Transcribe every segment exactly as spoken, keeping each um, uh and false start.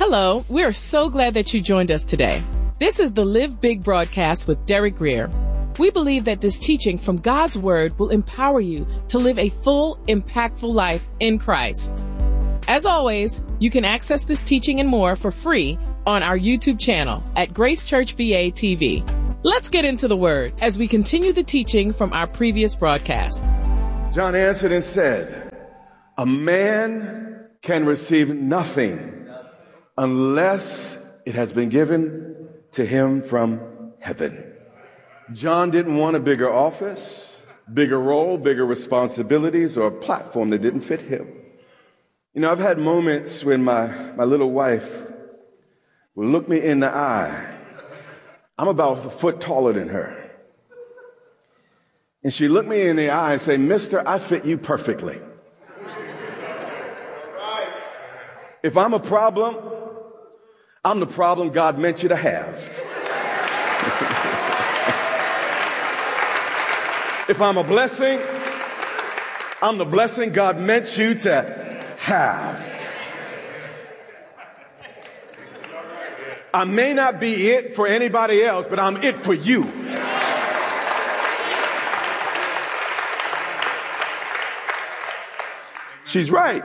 Hello, we are so glad that you joined us today. This is the Live Big broadcast with Derek Greer. We believe that this teaching from God's Word will empower you to live a full, impactful life in Christ. As always, you can access this teaching and more for free on our YouTube channel at Grace Church V A T V. Let's get into the Word as we continue the teaching from our previous broadcast. John answered and said, "A man can receive nothing unless it has been given to him from heaven." John didn't want a bigger office, bigger role, bigger responsibilities, or a platform that didn't fit him. You know, I've had moments when my, my little wife will look me in the eye. I'm about a foot taller than her. And she looked me in the eye and say, "Mister, I fit you perfectly." If I'm a problem, I'm the problem God meant you to have. If I'm a blessing, I'm the blessing God meant you to have. I may not be it for anybody else, but I'm it for you. She's right.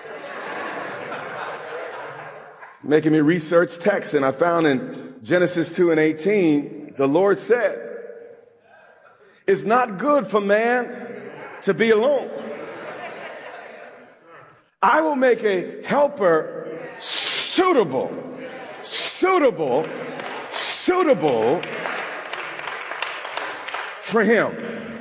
Making me research text, and I found in Genesis two and eighteen, the Lord said, "It's not good for man to be alone. I will make a helper suitable, suitable, suitable for him."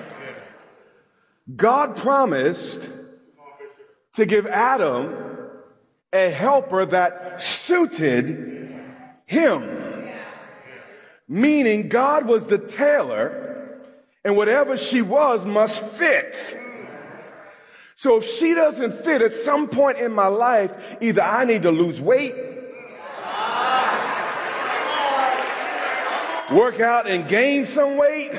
God promised to give Adam a helper that suited him. Meaning God was the tailor, and whatever she was must fit. So if she doesn't fit at some point in my life, either I need to lose weight, work out and gain some weight,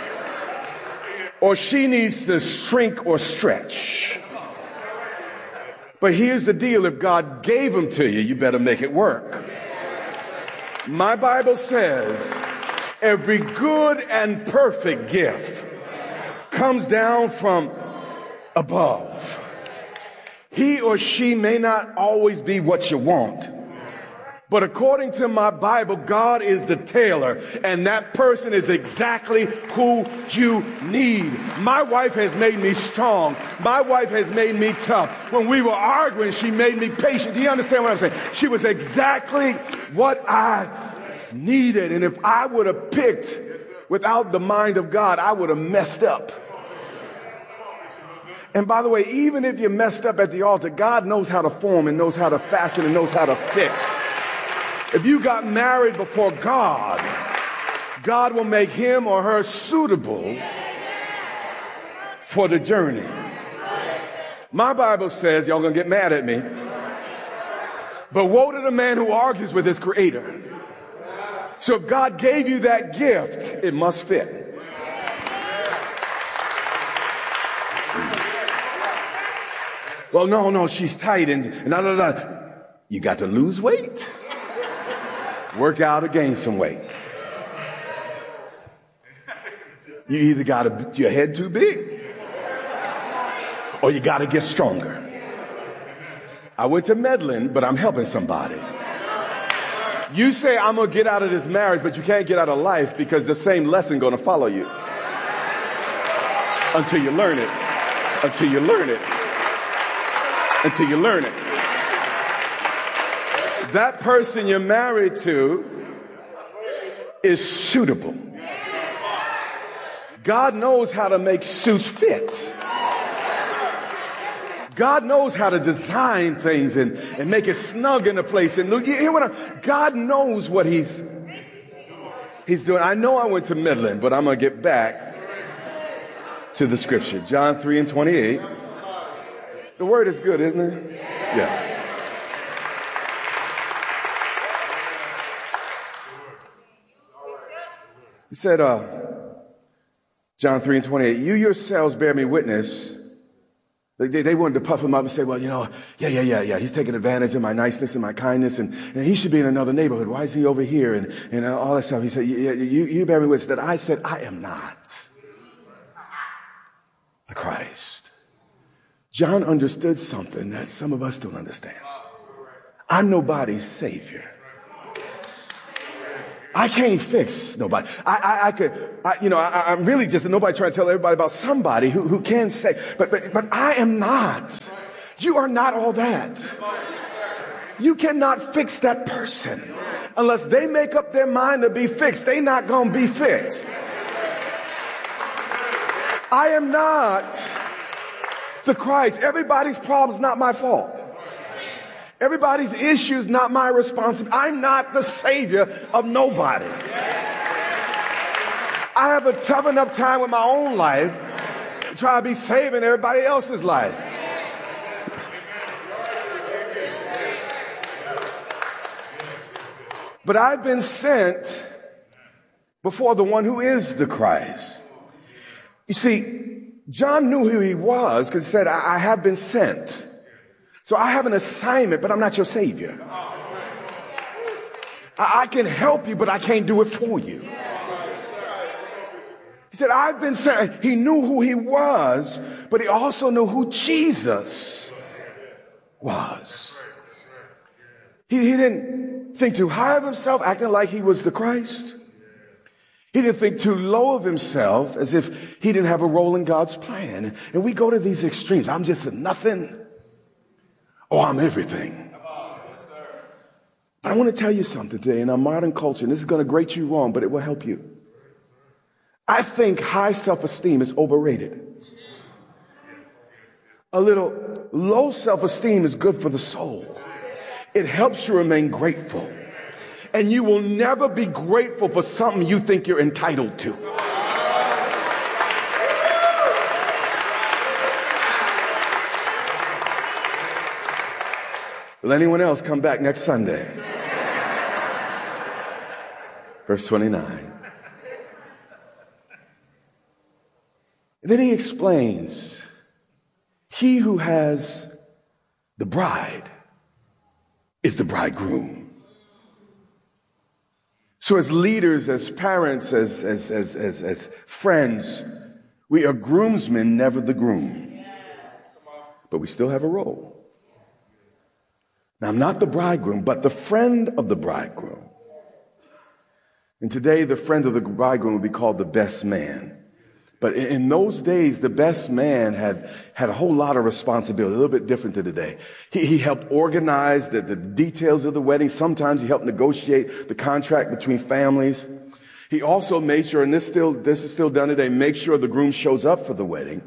or she needs to shrink or stretch. But here's the deal. If God gave them to you, you better make it work. My Bible says every good and perfect gift comes down from above. He or she may not always be what you want, but according to my Bible, God is the tailor, and that person is exactly who you need. My wife has made me strong. My wife has made me tough. When we were arguing, she made me patient. Do you understand what I'm saying? She was exactly what I needed. And if I would have picked without the mind of God, I would have messed up. And by the way, even if you messed up at the altar, God knows how to form and knows how to fashion and knows how to fix. If you got married before God, God will make him or her suitable for the journey. My Bible says, y'all gonna get mad at me, but woe to the man who argues with his creator. So if God gave you that gift, it must fit. Well, no, no, she's tight and, and blah, blah, blah. You got to lose weight. Work out or gain some weight. You either got to, your head too big, or you got to get stronger. I went to Medlin, but I'm helping somebody. You say, "I'm going to get out of this marriage," but you can't get out of life because the same lesson going to follow you. Until you learn it. Until you learn it. Until you learn it. That person you're married to is suitable. God knows how to make suits fit. God knows how to design things and, and make it snug in a place. And look, you hear what I'm, God knows what he's, he's doing. I know I went to Midland, but I'm going to get back to the scripture. John three and twenty-eight. The word is good, isn't it? Yeah. He said, uh, John three and twenty-eight, "You yourselves bear me witness They, they wanted to puff him up and say, well, you know, yeah, yeah, yeah, yeah. He's taking advantage of my niceness and my kindness, and, and he should be in another neighborhood. Why is he over here? And, and all that stuff. He said, yeah, you, you bear me witness that I said, I am not the Christ. John understood something that some of us don't understand. I'm nobody's savior. I can't fix nobody. I, I, I could, I, you know, I, I'm really just a nobody trying to tell everybody about somebody who, who can say, but, but, but I am not. You are not all that. You cannot fix that person unless they make up their mind to be fixed. They not going to be fixed. I am not the Christ. Everybody's problem is not my fault. Everybody's issue is not my responsibility. I'm not the savior of nobody. I have a tough enough time with my own life to try to be saving everybody else's life. But I've been sent before the one who is the Christ. You see, John knew who he was because he said, I, I have been sent. So I have an assignment, but I'm not your savior. I, I can help you, but I can't do it for you. He said, I've been sent. He knew who he was, but he also knew who Jesus was. He, he didn't think too high of himself, acting like he was the Christ. He didn't think too low of himself, as if he didn't have a role in God's plan. And we go to these extremes. I'm just a nothing. Oh, I'm everything. But I want to tell you something today in our modern culture, and this is going to grate you wrong, but it will help you. I think high self-esteem is overrated. A little low self-esteem is good for the soul. It helps you remain grateful. And you will never be grateful for something you think you're entitled to. Will anyone else come back next Sunday? Verse twenty-nine. And then he explains, he who has the bride is the bridegroom. So as leaders, as parents, as, as, as, as, as friends, we are groomsmen, never the groom. But we still have a role. Now, I'm not the bridegroom, but the friend of the bridegroom. And today, the friend of the bridegroom would be called the best man. But in those days, the best man had, had a whole lot of responsibility, a little bit different than today. He, he helped organize the, the details of the wedding. Sometimes he helped negotiate the contract between families. He also made sure, and this still, this is still done today, make sure the groom shows up for the wedding.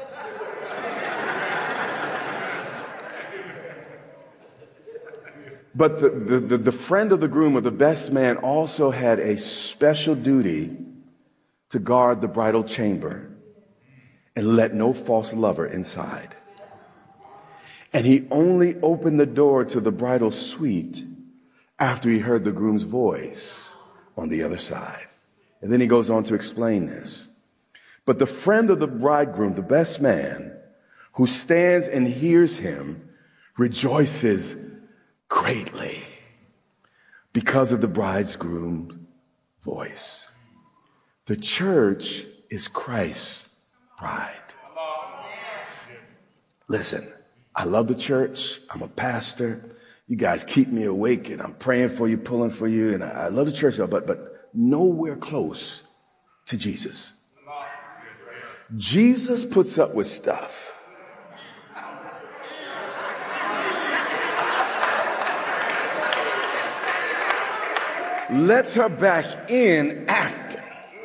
But the, the, the, the friend of the groom, or the best man, also had a special duty to guard the bridal chamber and let no false lover inside. And he only opened the door to the bridal suite after he heard the groom's voice on the other side. And then he goes on to explain this. But the friend of the bridegroom, the best man, who stands and hears him, rejoices greatly because of the bridegroom's voice. The church is Christ's bride. Listen, I love the church. I'm a pastor. You guys keep me awake, and I'm praying for you, pulling for you, and I love the church, but, but nowhere close to Jesus. Jesus puts up with stuff lets her back in after.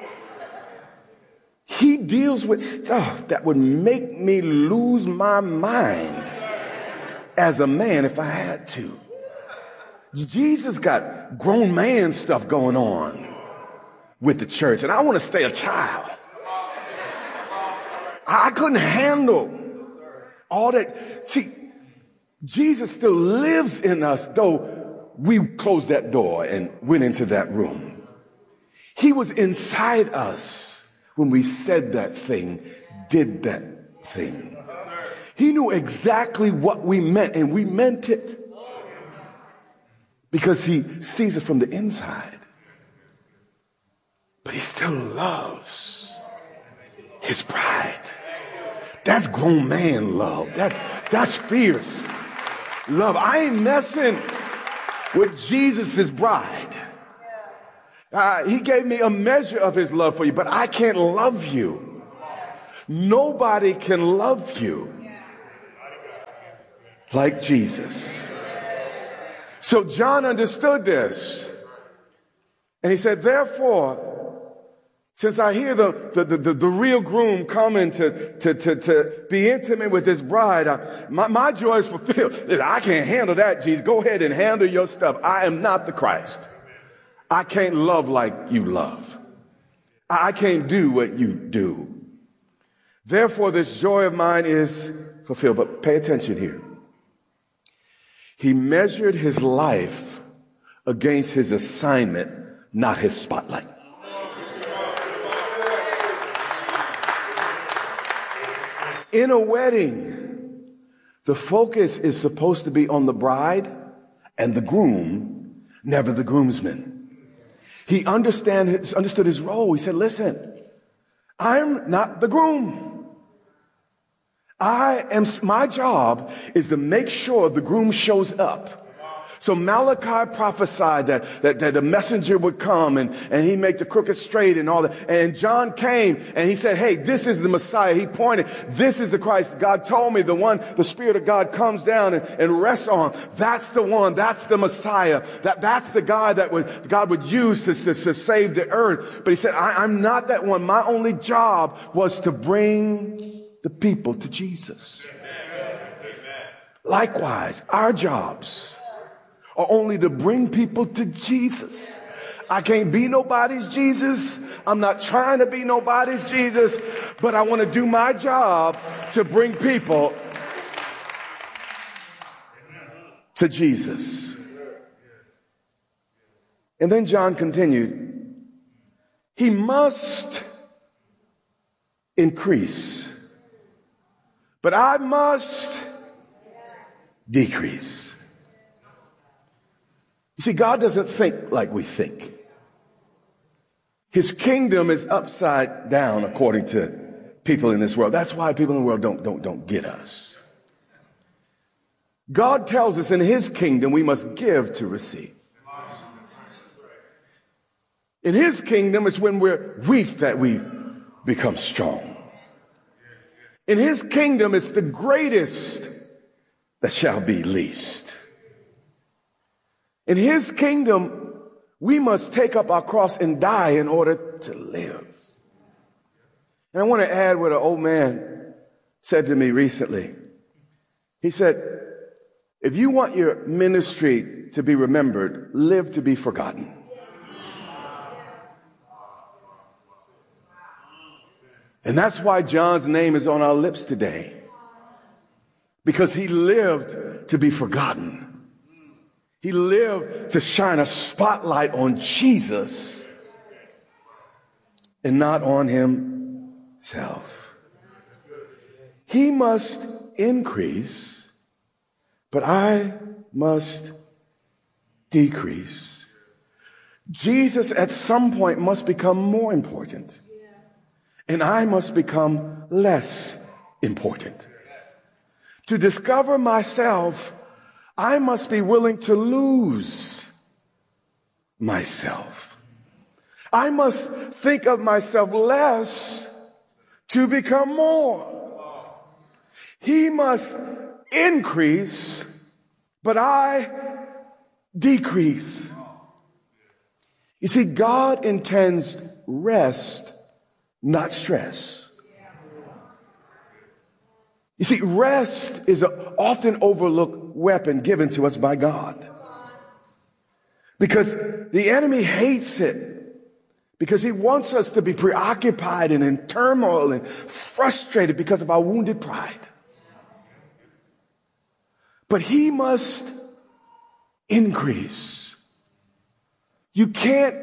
He deals with stuff that would make me lose my mind as a man if I had to. Jesus got grown man stuff going on with the church, and I want to stay a child. I couldn't handle all that. See, Jesus still lives in us, though we closed that door and went into that room. He was inside us when we said that thing, did that thing. He knew exactly what we meant, and we meant it because he sees us from the inside. But he still loves his bride. That's grown man love. That, that's fierce love. I ain't messing with Jesus' bride. Uh, he gave me a measure of his love for you, but I can't love you. Nobody can love you like Jesus. So John understood this. And he said, therefore, since I hear the, the, the, the, the real groom coming to, to, to, to be intimate with his bride, I, my, my joy is fulfilled. I can't handle that, Jesus. Go ahead and handle your stuff. I am not the Christ. I can't love like you love. I can't do what you do. Therefore, this joy of mine is fulfilled. But pay attention here. He measured his life against his assignment, not his spotlight. In a wedding, the focus is supposed to be on the bride and the groom, never the groomsman. He understand his, understood his role. He said, listen, I'm not the groom. I am, my job is to make sure the groom shows up. So Malachi prophesied that, that, that the messenger would come and, and he make the crooked straight and all that. And John came and he said, hey, this is the Messiah. He pointed, this is the Christ. God told me the one, the Spirit of God comes down and, and rests on. That's the one. That's the Messiah. That, that's the guy that would, God would use to, to, to save the earth. But he said, I, I'm not that one. My only job was to bring the people to Jesus. Amen. Likewise, our jobs are only to bring people to Jesus. I can't be nobody's Jesus. I'm not trying to be nobody's Jesus, but I want to do my job to bring people to Jesus. And then John continued, he must increase, but I must decrease. You see, God doesn't think like we think. His kingdom is upside down according to people in this world. That's why people in the world don't, don't, don't get us. God tells us in his kingdom we must give to receive. In his kingdom, it's when we're weak that we become strong. In his kingdom, it's the greatest that shall be least. In his kingdom, we must take up our cross and die in order to live. And I want to add what an old man said to me recently. He said, if you want your ministry to be remembered, live to be forgotten. And that's why John's name is on our lips today. Because he lived to be forgotten. He lived to shine a spotlight on Jesus and not on himself. He must increase, but I must decrease. Jesus at some point must become more important, and I must become less important. To discover myself, I must be willing to lose myself. I must think of myself less to become more. He must increase, but I decrease. You see, God intends rest, not stress. You see, rest is an often overlooked weapon given to us by God. Because the enemy hates it. Because he wants us to be preoccupied and in turmoil and frustrated because of our wounded pride. But he must increase. You can't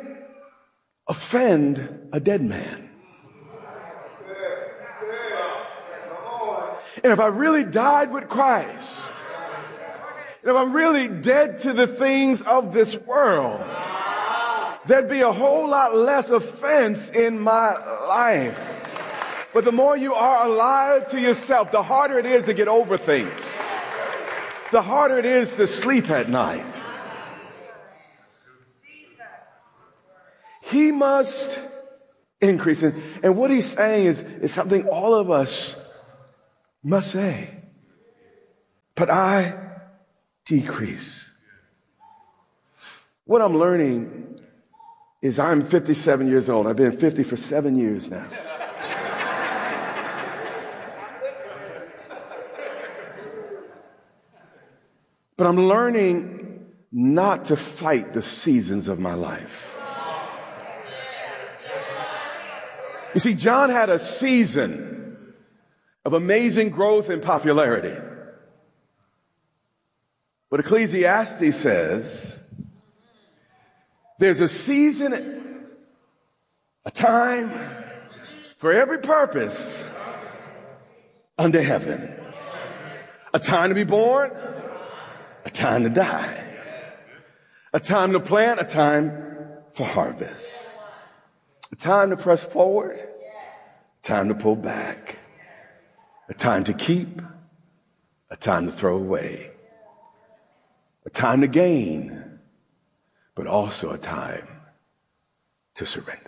offend a dead man. And if I really died with Christ, and if I'm really dead to the things of this world, there'd be a whole lot less offense in my life. But the more you are alive to yourself, the harder it is to get over things. The harder it is to sleep at night. He must increase. And, and what he's saying is, is something all of us must say. But I decrease. What I'm learning is I'm fifty-seven years old. I've been fifty for seven years now. But I'm learning not to fight the seasons of my life. You see, John had a season of amazing growth and popularity. But Ecclesiastes says there's a season, a time for every purpose under heaven. A time to be born, a time to die. A time to plant, a time for harvest. A time to press forward, a time to pull back. A time to keep, a time to throw away. A time to gain, but also a time to surrender.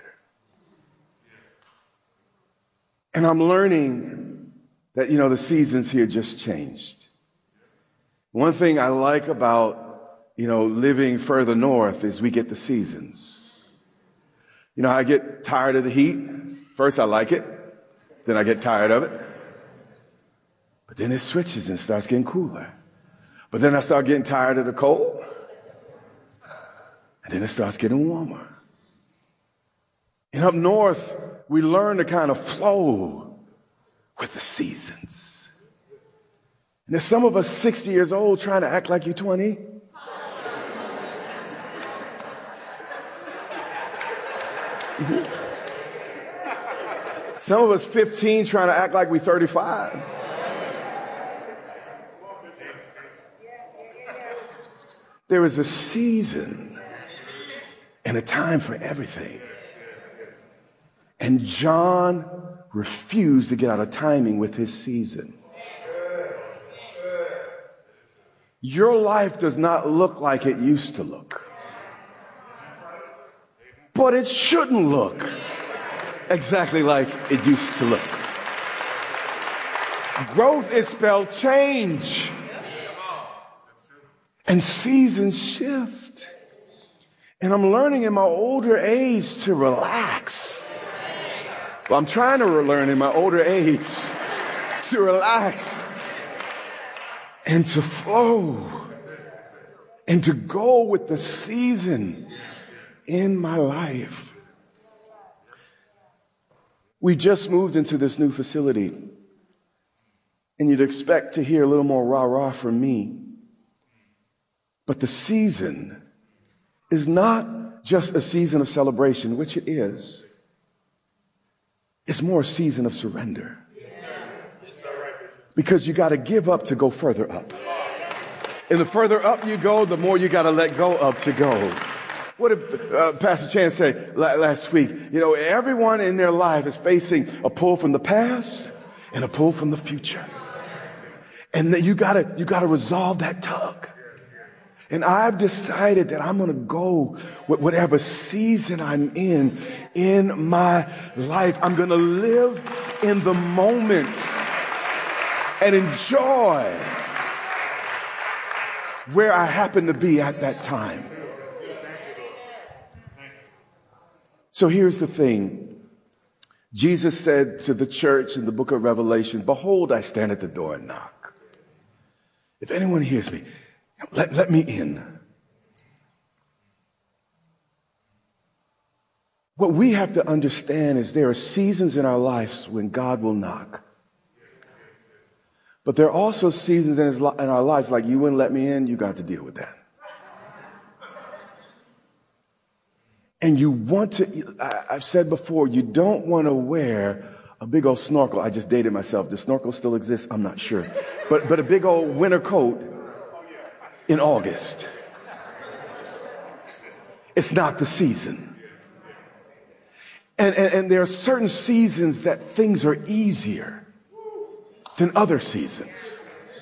And I'm learning that, you know, the seasons here just changed. One thing I like about, you know, living further north is we get the seasons. You know, I get tired of the heat. First I like it, then I get tired of it. But then it switches and starts getting cooler. But then I start getting tired of the cold. And then it starts getting warmer. And up north, we learn to kind of flow with the seasons. And there's some of us sixty years old trying to act like you're twenty. Mm-hmm. Some of us fifteen trying to act like we're thirty-five. There is a season and a time for everything. And John refused to get out of timing with his season. Your life does not look like it used to look. But it shouldn't look exactly like it used to look. Growth is spelled change. And seasons shift. And I'm learning in my older age to relax. Well, I'm trying to learn in my older age to relax and to flow and to go with the season in my life. We just moved into this new facility, and you'd expect to hear a little more rah-rah from me. But the season is not just a season of celebration, which it is. It's more a season of surrender. Because you got to give up to go further up. And the further up you go, the more you got to let go of to go. What did uh, Pastor Chan say last week? You know, everyone in their life is facing a pull from the past and a pull from the future. And that you got to you got to resolve that tug. And I've decided that I'm going to go with whatever season I'm in, in my life. I'm going to live in the moment and enjoy where I happen to be at that time. So here's the thing. Jesus said to the church in the book of Revelation, "Behold, I stand at the door and knock. If anyone hears me, Let, let me in." What we have to understand is there are seasons in our lives when God will knock. But there are also seasons in, his, in our lives like, you wouldn't let me in, you got to deal with that. And you want to, I, I've said before, you don't want to wear a big old snorkel. I just dated myself. Does snorkel still exist? I'm not sure. But, but a big old winter coat in August. It's not the season. And, and, and there are certain seasons that things are easier than other seasons.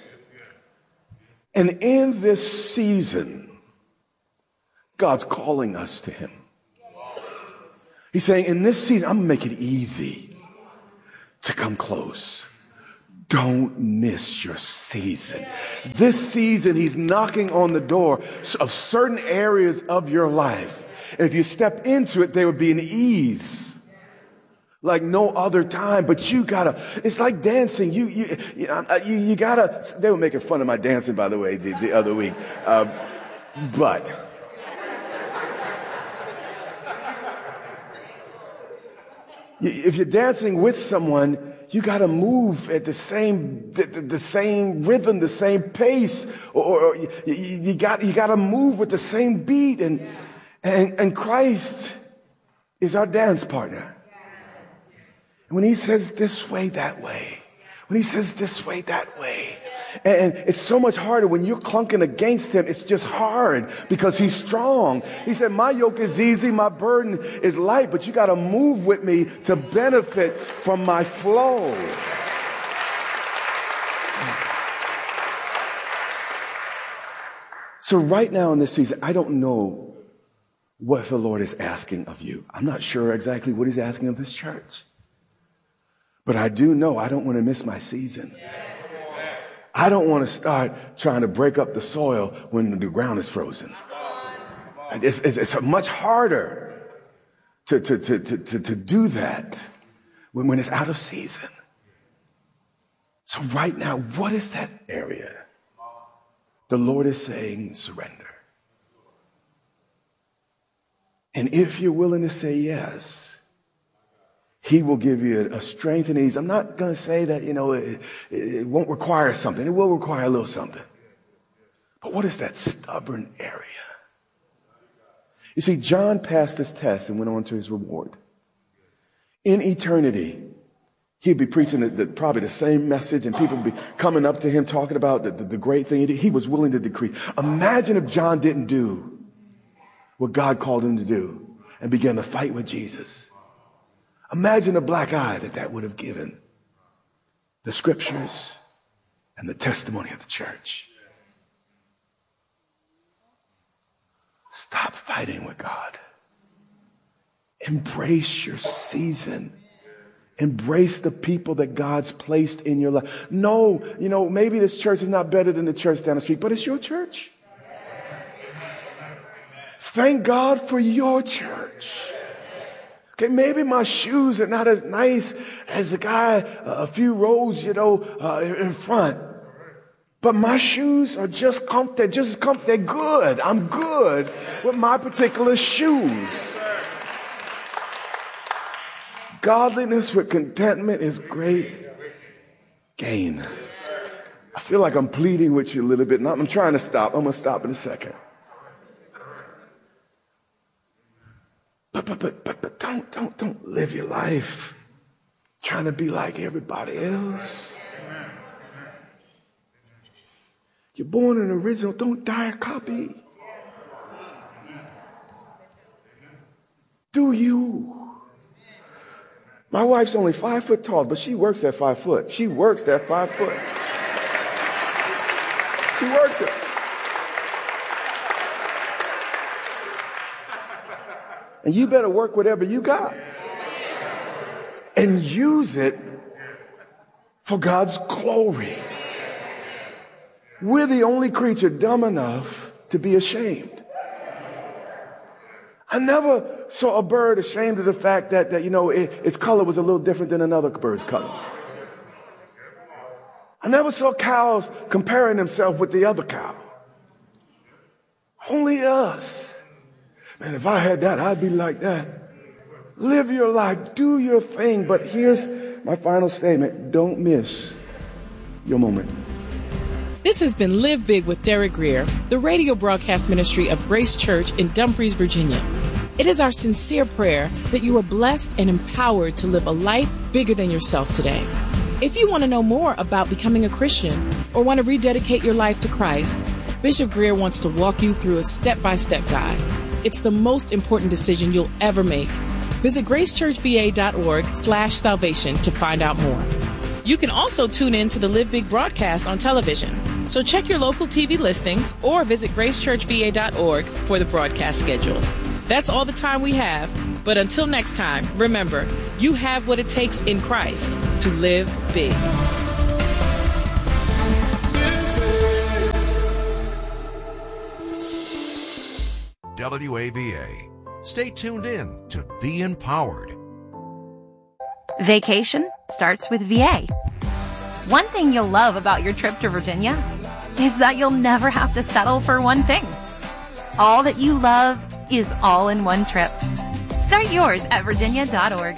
And in this season, God's calling us to him. He's saying, in this season, I'm going to make it easy to come close. Don't miss your season. This season, he's knocking on the door of certain areas of your life. And if you step into it, there would be an ease like no other time. But you gotta, it's like dancing. You, you, you, you, you gotta, they were making fun of my dancing, by the way, the, the other week. Uh, but if you're dancing with someone, you got to move at the same the, the, the same rhythm, the same pace, or, or you, you got you got to move with the same beat. And and and Christ is our dance partner. And when he says this way, that way, when he says this way, that way, and it's so much harder when you're clunking against him. It's just hard because he's strong. He said, my yoke is easy, my burden is light, but you got to move with me to benefit from my flow. So right now in this season, I don't know what the Lord is asking of you. I'm not sure exactly what he's asking of this church. But I do know I don't want to miss my season. I don't want to start trying to break up the soil when the ground is frozen. It's, it's, it's much harder to, to, to, to, to, to do that when, when it's out of season. So right now, what is that area? The Lord is saying, surrender. And if you're willing to say yes, he will give you a strength and ease. I'm not going to say that, you know, it, it won't require something. It will require a little something. But what is that stubborn area? You see, John passed this test and went on to his reward. In eternity, he'd be preaching the, the, probably the same message, and people would be coming up to him talking about the, the, the great thing he did. He was willing to decree. Imagine if John didn't do what God called him to do and began to fight with Jesus. Imagine the black eye that that would have given the scriptures and the testimony of the church. Stop fighting with God. Embrace your season. Embrace the people that God's placed in your life. No, you know, maybe this church is not better than the church down the street, but it's your church. Thank God for your church. Okay, maybe my shoes are not as nice as the guy uh, a few rows, you know, uh, in front. But my shoes are just comfy, just comfy. They're good. I'm good with my particular shoes. Godliness with contentment is great gain. I feel like I'm pleading with you a little bit. And I'm trying to stop. I'm going to stop in a second. But, but, but, but, but don't, don't, don't live your life trying to be like everybody else. You're born an original. Don't die a copy. Do you? My wife's only five foot tall, but she works at five foot. She works at five foot. She works it. And you better work whatever you got and use it for God's glory. We're the only creature dumb enough to be ashamed. I never saw a bird ashamed of the fact that, that you know, it, its color was a little different than another bird's color. I never saw cows comparing themselves with the other cow. Only us. Man, if I had that, I'd be like that. Live your life. Do your thing. But here's my final statement. Don't miss your moment. This has been Live Big with Derek Grier, the radio broadcast ministry of Grace Church in Dumfries, Virginia. It is our sincere prayer that you are blessed and empowered to live a life bigger than yourself today. If you want to know more about becoming a Christian or want to rededicate your life to Christ, Bishop Greer wants to walk you through a step-by-step guide. It's the most important decision you'll ever make. Visit gracechurchva.org slash salvation to find out more. You can also tune in to the Live Big broadcast on television. So check your local T V listings or visit gracechurchva dot org for the broadcast schedule. That's all the time we have. But until next time, remember, you have what it takes in Christ to live big. W A V A. Stay tuned in to Be Empowered. Vacation starts with V A. One thing you'll love about your trip to Virginia is that you'll never have to settle for one thing. All that you love is all in one trip. Start yours at virginia dot org.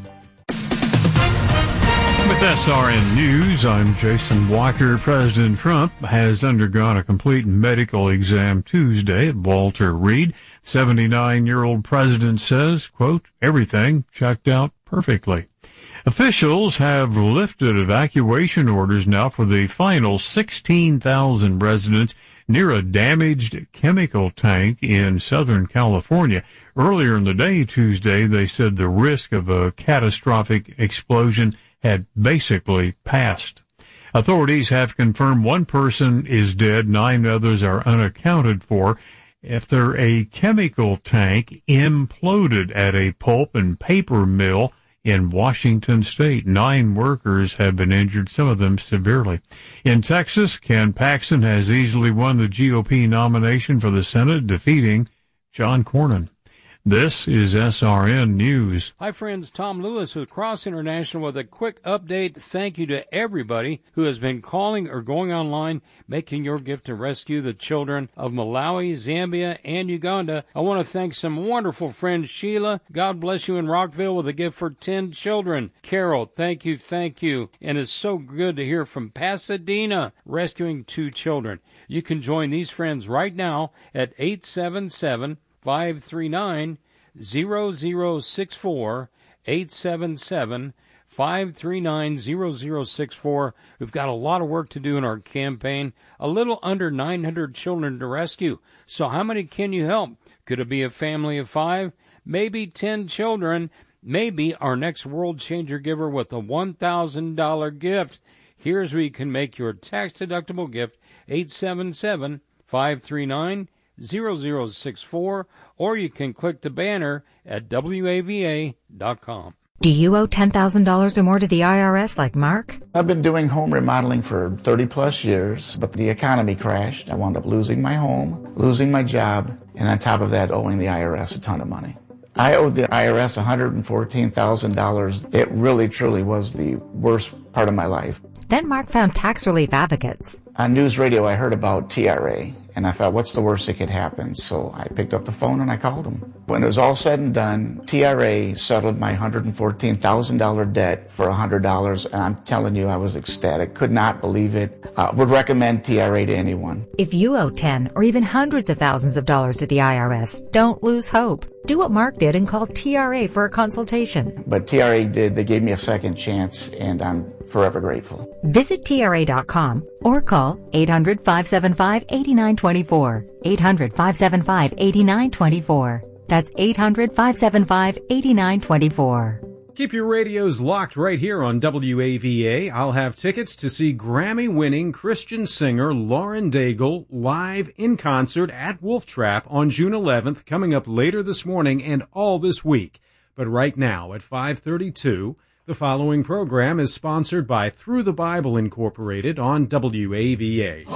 With S R N News, I'm Jason Walker. President Trump has undergone a complete medical exam Tuesday at Walter Reed. seventy-nine-year-old president says, quote, everything checked out perfectly. Officials have lifted evacuation orders now for the final sixteen thousand residents near a damaged chemical tank in Southern California. Earlier in the day, Tuesday, they said the risk of a catastrophic explosion had basically passed. Authorities have confirmed one person is dead, nine others are unaccounted for after a chemical tank imploded at a pulp and paper mill in Washington State. Nine workers have been injured, some of them severely. In Texas, Ken Paxton has easily won the G O P nomination for the Senate, defeating John Cornyn. This is S R N News. Hi, friends. Tom Lewis with Cross International with a quick update. Thank you to everybody who has been calling or going online, making your gift to rescue the children of Malawi, Zambia, and Uganda. I want to thank some wonderful friends. Sheila, God bless you in Rockville with a gift for ten children. Carol, thank you, thank you. And it's so good to hear from Pasadena, rescuing two children. You can join these friends right now at eight seven seven, five three nine, zero zero six four, eight seven seven, five three nine, zero zero six four. We've got a lot of work to do in our campaign, a little under nine hundred children to rescue. So how many can you help? Could it be a family of five? Maybe ten children? Maybe our next World Changer giver with a one thousand dollars gift. Here's where you can make your tax-deductible gift, eight seven seven, five three nine, zero zero six four, or you can click the banner at W A V A dot com. Do you owe ten thousand dollars or more to the I R S like Mark? I've been doing home remodeling for thirty plus years, but the economy crashed. I wound up losing my home, losing my job, and on top of that, owing the I R S a ton of money. I owed the I R S one hundred fourteen thousand dollars. It really, truly was the worst part of my life. Then Mark found tax relief advocates. On news radio, I heard about T R A, and I thought, what's the worst that could happen? So I picked up the phone and I called them. When it was all said and done, T R A settled my one hundred fourteen thousand dollars debt for one hundred dollars, and I'm telling you, I was ecstatic. Could not believe it. Uh, would recommend T R A to anyone. If you owe ten or even hundreds of thousands of dollars to the I R S, don't lose hope. Do what Mark did and call T R A for a consultation. But T R A did. They gave me a second chance, and I'm forever grateful. Visit T R A dot com or call eight hundred, five seven five, eight nine two four. eight hundred, five seven five, eight nine two four. That's eight hundred, five seven five, eight nine two four. Keep your radios locked right here on W A V A. I'll have tickets to see Grammy-winning Christian singer Lauren Daigle live in concert at Wolf Trap on June eleventh, coming up later this morning and all this week. But right now at five thirty-two, the following program is sponsored by Through the Bible Incorporated on W A V A.